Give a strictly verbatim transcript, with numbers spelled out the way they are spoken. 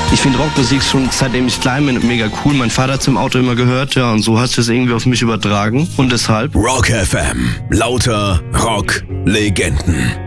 Ich finde Rockmusik schon seitdem ich klein bin mega cool. Mein Vater hat es im Auto immer gehört, ja, und so hat es das irgendwie auf mich übertragen. Und deshalb Rock F M. Lauter Rock-Legenden.